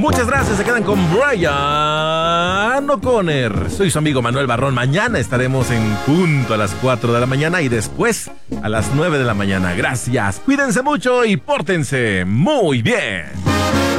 Muchas gracias, se quedan con Brian O'Connor. Soy su amigo Manuel Barrón. Mañana estaremos en punto a las 4 de la mañana y después a las 9 de la mañana. Gracias, cuídense mucho y pórtense muy bien.